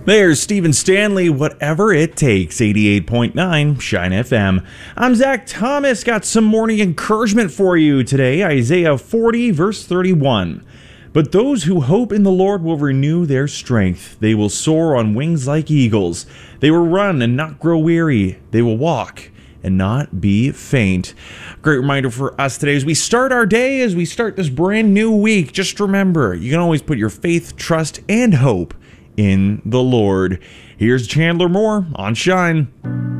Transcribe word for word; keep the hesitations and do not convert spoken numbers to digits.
There's Stephen Stanley, Whatever It Takes, eighty-eight point nine Shine F M. I'm Zach Thomas, got some morning encouragement for you today. Isaiah forty, verse thirty-one. But those who hope in the Lord will renew their strength. They will soar on wings like eagles. They will run and not grow weary. They will walk and not be faint. Great reminder for us today as we start our day, as we start this brand new week. Just remember, you can always put your faith, trust, and hope in the Lord. Here's Chandler Moore on Shine.